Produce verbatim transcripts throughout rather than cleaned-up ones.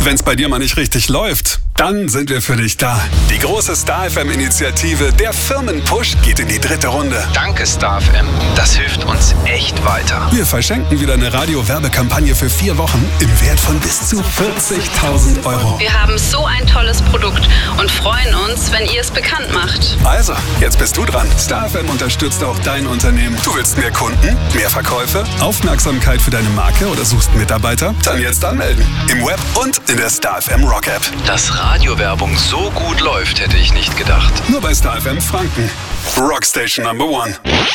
wenn's bei dir mal nicht richtig läuft, dann sind wir für dich da. Die große Star F M-Initiative, der Firmenpush, geht in die dritte Runde. Danke, Star F M. Das hilft uns echt weiter. Wir verschenken wieder eine Radio-Werbekampagne für vier Wochen im Wert von bis zu vierzigtausend Euro. Wir haben so ein tolles Produkt und freuen uns, wenn ihr es bekannt macht. Also, jetzt bist du dran. Star F M unterstützt auch dein Unternehmen. Du willst mehr Kunden, mehr Verkäufe, Aufmerksamkeit für deine Marke oder suchst Mitarbeiter? Dann jetzt anmelden. Im Web und in der Star F M Rock App. Dass Radiowerbung so gut läuft, hätte ich nicht gedacht. Nur bei Star F M Franken. Rockstation Number One.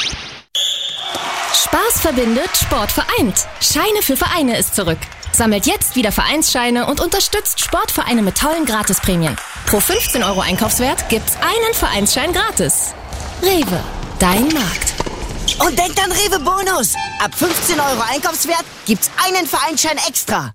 Spaß verbindet, Sport vereint. Scheine für Vereine ist zurück. Sammelt jetzt wieder Vereinsscheine und unterstützt Sportvereine mit tollen Gratisprämien. Pro fünfzehn Euro Einkaufswert gibt's einen Vereinsschein gratis. Rewe, dein Markt. Und denkt an Rewe Bonus. Ab fünfzehn Euro Einkaufswert gibt's einen Vereinsschein extra.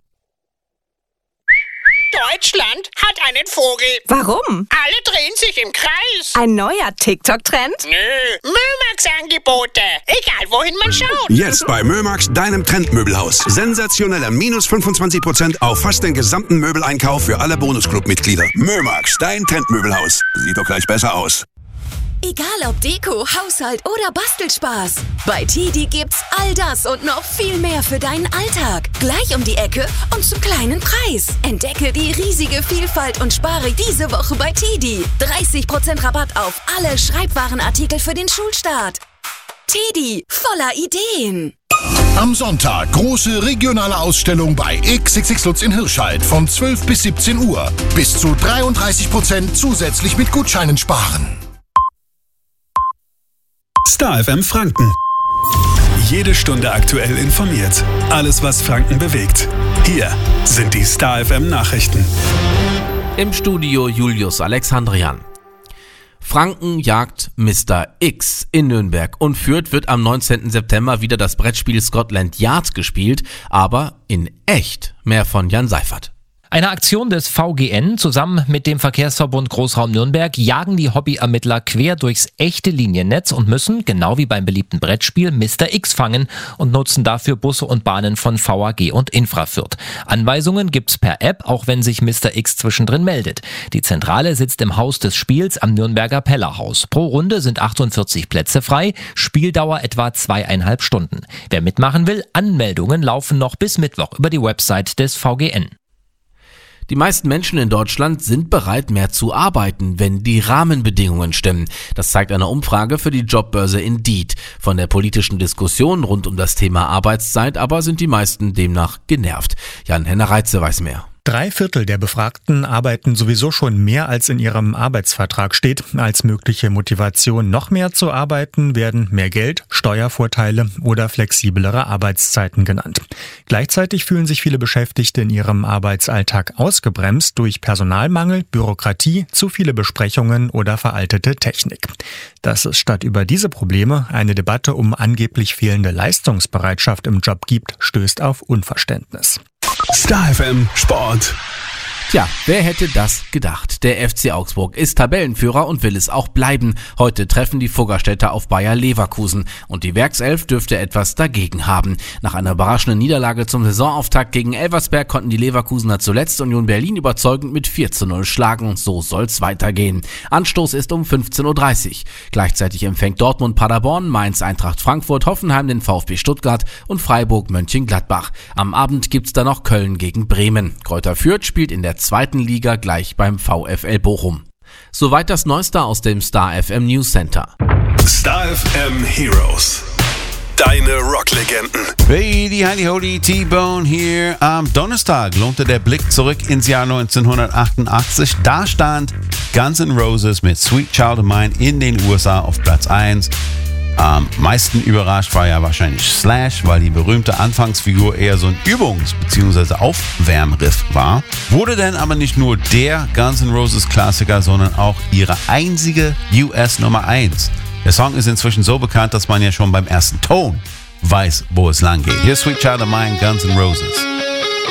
Deutschland hat einen Vogel. Warum? Alle drehen sich im Kreis. Ein neuer TikTok-Trend? Nö, Mömax-Angebote. Egal, wohin man schaut. Jetzt bei Mömax, deinem Trendmöbelhaus. Sensationelle minus fünfundzwanzig Prozent auf fast den gesamten Möbeleinkauf für alle Bonusclub-Mitglieder. Mömax, dein Trendmöbelhaus. Sieht doch gleich besser aus. Egal ob Deko, Haushalt oder Bastelspaß. Bei Tidi gibt's all das und noch viel mehr für deinen Alltag. Gleich um die Ecke und zum kleinen Preis. Entdecke die riesige Vielfalt und spare diese Woche bei Tidi. dreißig Prozent Rabatt auf alle Schreibwarenartikel für den Schulstart. Tidi, voller Ideen. Am Sonntag große regionale Ausstellung bei X X X Lutz in Hirschalt von zwölf bis siebzehn Uhr. Bis zu dreiunddreißig Prozent zusätzlich mit Gutscheinen sparen. Star F M Franken. Jede Stunde aktuell informiert. Alles, was Franken bewegt. Hier sind die Star F M Nachrichten. Im Studio Julius Alexandrian. Franken jagt Mister X in Nürnberg und Fürth wird am neunzehnten September wieder das Brettspiel Scotland Yard gespielt, aber in echt. Mehr von Jan Seifert. Eine Aktion des V G N zusammen mit dem Verkehrsverbund Großraum Nürnberg jagen die Hobbyermittler quer durchs echte Liniennetz und müssen, genau wie beim beliebten Brettspiel, Mister X fangen und nutzen dafür Busse und Bahnen von V A G und Infrafürth. Anweisungen gibt's per App, auch wenn sich Mister X zwischendrin meldet. Die Zentrale sitzt im Haus des Spiels am Nürnberger Pellerhaus. Pro Runde sind achtundvierzig Plätze frei, Spieldauer etwa zweieinhalb Stunden. Wer mitmachen will, Anmeldungen laufen noch bis Mittwoch über die Website des V G N. Die meisten Menschen in Deutschland sind bereit, mehr zu arbeiten, wenn die Rahmenbedingungen stimmen. Das zeigt eine Umfrage für die Jobbörse Indeed. Von der politischen Diskussion rund um das Thema Arbeitszeit aber sind die meisten demnach genervt. Jan-Henner Reitze weiß mehr. Drei Viertel der Befragten arbeiten sowieso schon mehr, als in ihrem Arbeitsvertrag steht. Als mögliche Motivation, noch mehr zu arbeiten, werden mehr Geld, Steuervorteile oder flexiblere Arbeitszeiten genannt. Gleichzeitig fühlen sich viele Beschäftigte in ihrem Arbeitsalltag ausgebremst durch Personalmangel, Bürokratie, zu viele Besprechungen oder veraltete Technik. Dass es statt über diese Probleme eine Debatte um angeblich fehlende Leistungsbereitschaft im Job gibt, stößt auf Unverständnis. Star F M Sport. Tja, wer hätte das gedacht? Der F C Augsburg ist Tabellenführer und will es auch bleiben. Heute treffen die Fuggerstädter auf Bayer Leverkusen und die Werkself dürfte etwas dagegen haben. Nach einer überraschenden Niederlage zum Saisonauftakt gegen Elversberg konnten die Leverkusener zuletzt Union Berlin überzeugend mit vier zu null schlagen. So soll's weitergehen. Anstoß ist um fünfzehn Uhr dreißig. Gleichzeitig empfängt Dortmund Paderborn, Mainz Eintracht Frankfurt, Hoffenheim den VfB Stuttgart und Freiburg Mönchengladbach. Am Abend gibt's dann noch Köln gegen Bremen. Greuther Fürth spielt in der zweiten Liga gleich beim VfL Bochum. Soweit das Neueste aus dem Star F M News Center. Star F M Heroes. Deine Rocklegenden. Hey, die Heidi Holy T-Bone hier. Am Donnerstag lohnte der Blick zurück ins Jahr neunzehnhundertachtundachtzig. Da stand Guns N' Roses mit Sweet Child of Mine in den U S A auf Platz eins. Am meisten überrascht war ja wahrscheinlich Slash, weil die berühmte Anfangsfigur eher so ein Übungs- bzw. Aufwärmriff war. Wurde denn aber nicht nur der Guns N' Roses Klassiker, sondern auch ihre einzige U S Nummer eins. Der Song ist inzwischen so bekannt, dass man ja schon beim ersten Ton weiß, wo es lang geht. Hier ist Sweet Child of Mine, Guns N' Roses.